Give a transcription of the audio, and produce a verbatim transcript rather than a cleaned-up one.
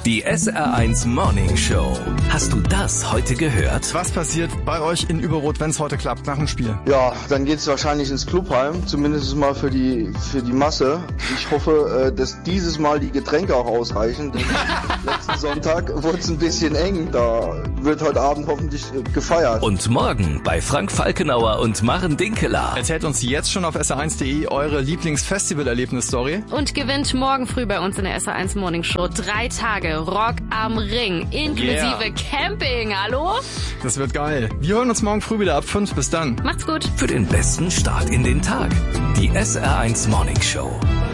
Die S R eins Morning Show. Hast du das heute gehört? Was passiert bei euch in Überrot, wenn es heute klappt, nach dem Spiel? Ja, dann geht's wahrscheinlich ins Clubheim, zumindest mal für die für die Masse. Ich hoffe, dass dieses Mal die Getränke auch ausreichen, denn letzten Sonntag wurde es ein bisschen eng. Da wird heute Abend hoffentlich gefeiert. Und morgen bei Frank Falkenauer und Maren Dinkeler. Erzählt uns jetzt schon auf S R eins punkt de eure Lieblingsfestival-Erlebnis-Story. Und gewinnt morgen früh bei uns in der S R eins Morning Show drei Tage Rock am Ring, inklusive Yeah. Camping. Hallo? Das wird geil. Wir hören uns morgen früh wieder ab fünf. Bis dann. Macht's gut. Für den besten Start in den Tag. Die S R eins Morning Show.